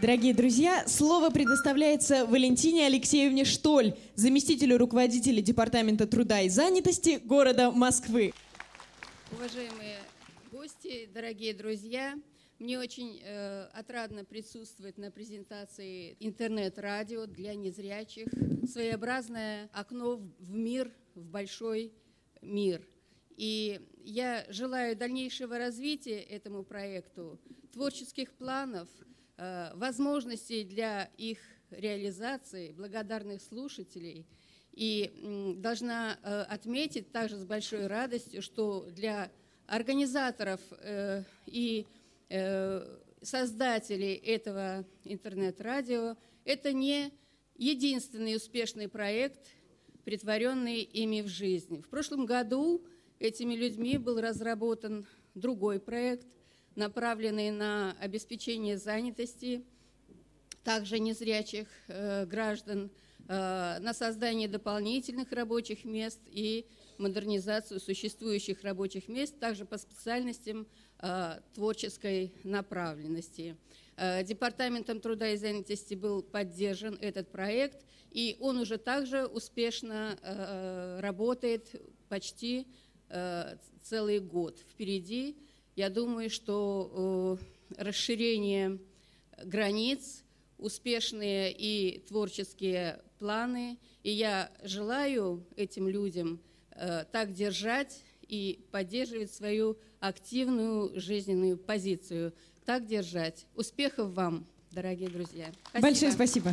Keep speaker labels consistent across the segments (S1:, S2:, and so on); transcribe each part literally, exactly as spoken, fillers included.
S1: Дорогие друзья, слово предоставляется Валентине Алексеевне Штоль, заместителю руководителя Департамента труда и занятости города Москвы.
S2: Уважаемые гости, дорогие друзья, мне очень э, отрадно присутствовать на презентации интернет-радио для незрячих. Своеобразное окно в мир, в большой мир. И я желаю дальнейшего развития этому проекту, творческих планов, э, возможностей для их реализации, благодарных слушателей. И м, должна э, отметить также с большой радостью, что для организаторов э, и э, создателей этого интернет-радио это не единственный успешный проект, претворенный ими в жизнь. В прошлом году этими людьми был разработан другой проект, направленный на обеспечение занятости также незрячих э, граждан, э, на создание дополнительных рабочих мест и модернизацию существующих рабочих мест, также по специальностям э, творческой направленности. Э, Департаментом труда и занятости был поддержан этот проект, и он уже также успешно э, работает почти э, целый год. Впереди, я думаю, что э, расширение границ, успешные и творческие планы, и я желаю этим людям э, так держать и поддерживать свою активную жизненную позицию. Так держать. Успехов вам, дорогие друзья.
S1: Спасибо. Большое спасибо.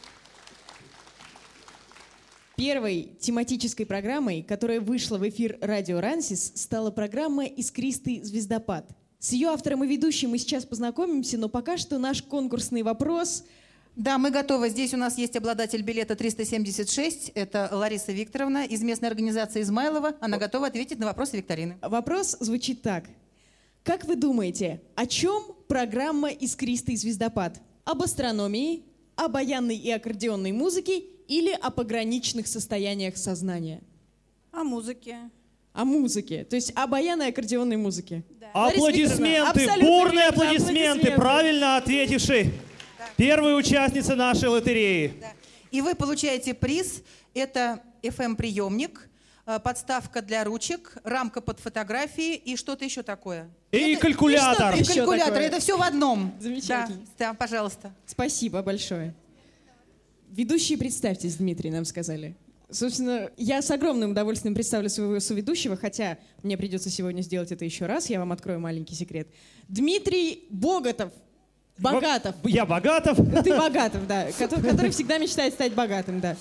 S1: Первой тематической программой, которая вышла в эфир радио «Рансис», стала программа «Искристый звездопад». С ее автором и ведущим мы сейчас познакомимся, но пока что наш конкурсный вопрос.
S3: Да, мы готовы. Здесь у нас есть обладатель билета триста семьдесят шесть. Это Лариса Викторовна из местной организации «Измайлова». Она готова ответить на вопросы викторины.
S1: Вопрос звучит так. Как вы думаете, о чем программа «Искристый звездопад»? Об астрономии, о баянной и аккордеонной музыке или о пограничных состояниях сознания?
S4: О музыке.
S1: О музыке, то есть о баянной и аккордеонной музыке.
S4: Да.
S5: Аплодисменты, бурные аплодисменты, аплодисменты, правильно ответивший. Да. Первая участница нашей лотереи.
S3: Да. И вы получаете приз. Это эф эм-приемник, подставка для ручек, рамка под фотографии и что-то еще такое.
S5: И
S3: это,
S5: калькулятор.
S3: И, и калькулятор. Такое. Это все в одном.
S1: Замечательно.
S3: Да, да, пожалуйста.
S1: Спасибо большое. Ведущие, представьтесь, Дмитрий, нам сказали. Собственно, я с огромным удовольствием представлю своего соведущего, хотя мне придется сегодня сделать это еще раз. Я вам открою маленький секрет. Дмитрий Богатов. Богатов.
S5: Я Богатов.
S1: Ты Богатов, да. Который, который всегда мечтает стать богатым, да.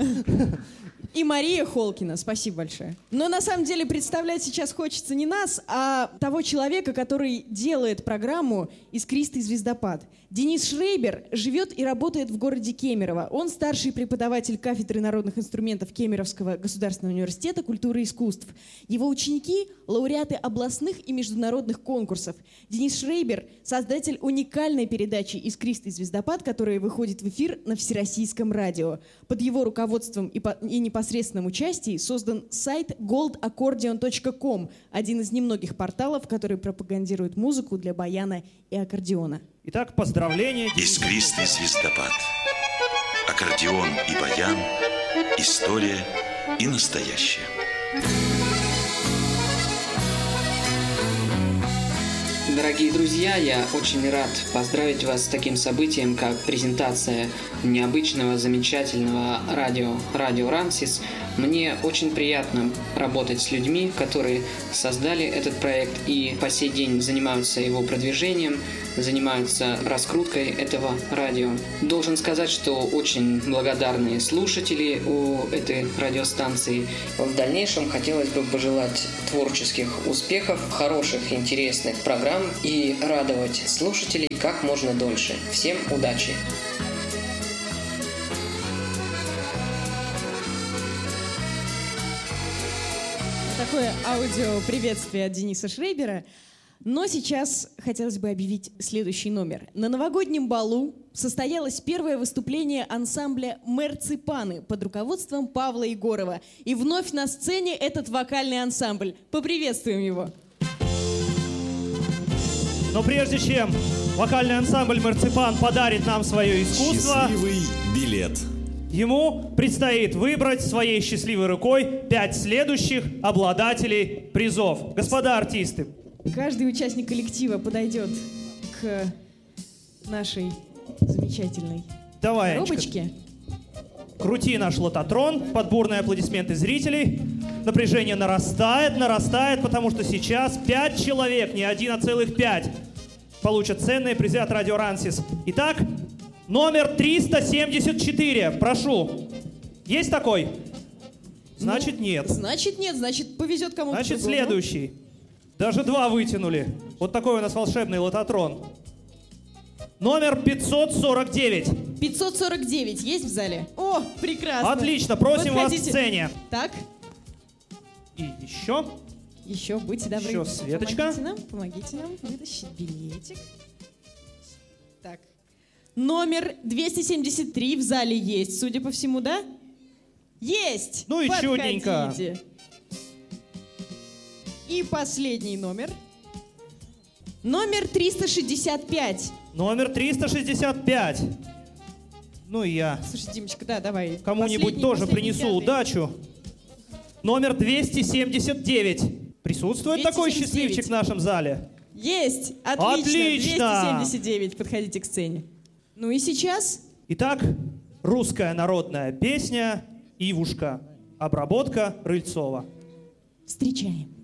S1: И Мария Холкина. Спасибо большое. Но на самом деле представлять сейчас хочется не нас, а того человека, который делает программу «Искристый звездопад». Денис Шрейбер живет и работает в городе Кемерово. Он старший преподаватель кафедры народных инструментов Кемеровского государственного университета культуры и искусств. Его ученики – лауреаты областных и международных конкурсов. Денис Шрейбер – создатель уникальной передачи «Искристый звездопад», которая выходит в эфир на Всероссийском радио. Под его руководством и, по, и непосредственном участии создан сайт голд аккордеон точка ком, один из немногих порталов, который пропагандирует музыку для баяна и аккордеона.
S5: Итак, поздравления.
S6: Искристый звездопад. Аккордеон и баян. История и настоящее.
S7: Дорогие друзья, я очень рад поздравить вас с таким событием, как презентация необычного, замечательного радио «Радио Рансис». Мне очень приятно работать с людьми, которые создали этот проект и по сей день занимаются его продвижением, занимаются раскруткой этого радио. Должен сказать, что очень благодарные слушатели у этой радиостанции. В дальнейшем хотелось бы пожелать творческих успехов, хороших, интересных программ и радовать слушателей как можно дольше. Всем удачи!
S1: Такое аудио-приветствие от Дениса Шрейбера. Но сейчас хотелось бы объявить следующий номер. На новогоднем балу состоялось первое выступление ансамбля «Мерципаны» под руководством Павла Егорова. И вновь на сцене этот вокальный ансамбль. Поприветствуем его.
S5: Но прежде чем вокальный ансамбль «Марципан» подарит нам свое искусство.
S4: Счастливый билет.
S5: Ему предстоит выбрать своей счастливой рукой пять следующих обладателей призов. Господа артисты.
S1: Каждый участник коллектива подойдет к нашей замечательной
S5: Давай,
S1: коробочке.
S5: Анечка, крути наш лототрон под бурные аплодисменты зрителей. Напряжение нарастает, нарастает, потому что сейчас пять человек, не один, а целых пять, получат ценные призы от Радио Рансис. Итак, номер триста семьдесят четыре. Прошу. Есть такой? Значит,
S1: Ну,
S5: нет.
S1: Значит, нет, значит, повезет кому-то.
S5: Значит,
S1: другому.
S5: следующий. Даже два вытянули. Вот такой у нас волшебный лототрон. Номер пятьсот сорок девять.
S1: пятьсот сорок девять есть в зале? О, прекрасно.
S5: Отлично, просим вас к
S1: Подходите.
S5: сцене.
S1: Так,
S5: И еще.
S1: еще, будьте добры.
S5: Еще Светочка.
S1: Помогите нам, помогите нам вытащить билетик. Так. Номер двести семьдесят три в зале есть, судя по всему, да? Есть!
S5: Ну и
S1: Подходите.
S5: чудненько.
S1: И последний номер. Номер триста шестьдесят пять.
S5: Номер триста шестьдесят пять. Ну и я
S1: Слушай, Димочка, да, давай.
S5: кому-нибудь
S1: Последний,
S5: тоже
S1: последний,
S5: принесу
S1: пятый.
S5: удачу. Номер двести семьдесят девять. Присутствует такой
S1: двести семьдесят девять.
S5: счастливчик в нашем зале?
S1: Есть! Отлично!
S5: Отлично!
S1: двести семьдесят девять. Подходите к сцене. Ну и сейчас...
S5: Итак, русская народная песня «Ивушка». Обработка Рыльцова.
S1: Встречаем.